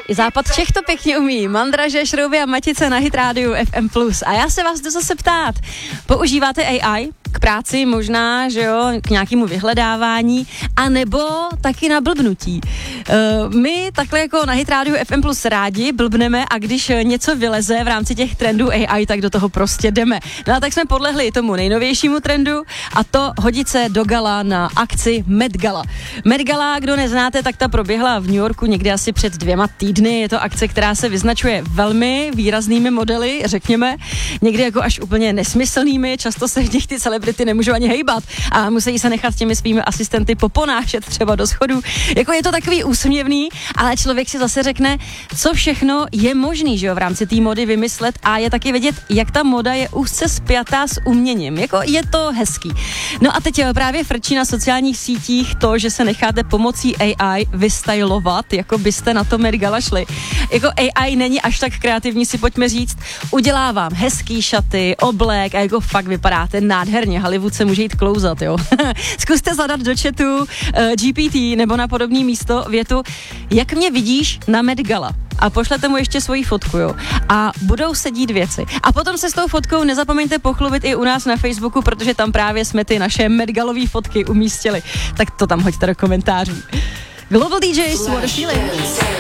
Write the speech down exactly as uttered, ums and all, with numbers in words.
I západ Čech to pěkně umí. Mandraže, Šrouby a Matice na Hit Rádiu F M plus. A já se vás jdu zase ptát. Používáte A I k práci možná, že jo, k nějakému vyhledávání, anebo taky na blbnutí. Uh, my takhle jako na Hit Rádiu F M plus rádi blbneme a když něco vyleze v rámci těch trendů A I, tak do toho prostě jdeme. No a tak jsme podlehli tomu nejnovějšímu trendu a to hodit se do gala na akci Met Gala. Met Gala, kdo neznáte, tak ta proběhla v New Yorku někdy asi před dvěma týdny. Je to akce, která se vyznačuje velmi výraznými modely, řekněme, někdy jako až úplně nesmyslnými, často se v nich ty celebrity nemůžou ani hejbat a musí se nechat s těmi svými asistenty poponášet třeba do schodů. Jako je to takový úsměvný, ale člověk si zase řekne, co všechno je možný, že jo, v rámci té mody vymyslet a je taky vidět, jak ta moda je úzce spjatá s uměním. Jako je to hezký. No a teď právě frčí na sociálních sítích to, že se necháte pomocí A I vystylovat, jako byste na to Met Gala šli. Jako A I není až tak kreativní, si pojďme říct, udělá vám hezký šaty, oblek a jako fakt vypadáte nádherně. Hollywood se může jít klouzat, jo. Zkuste zadat do chatu uh, G P T nebo na podobné místo větu, jak mě vidíš na Met Gala. A pošlete mu ještě svoji fotku, jo. A budou se dít věci. A potom se s tou fotkou nezapomeňte pochlubit i u nás na Facebooku, protože tam právě jsme ty naše Met Galový fotky umístili. Tak to tam hoďte do komentářů. Global D Js, what a feeling.